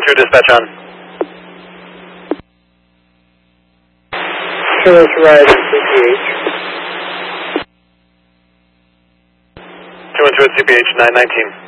212 dispatch on. Service Horizon CPH. 212 CPH 919.